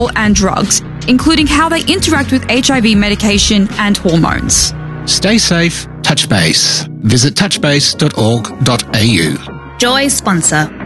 and drugs, including how they interact with HIV medication and hormones. Stay safe, touch base. Visit touchbase.org.au. Joy sponsor.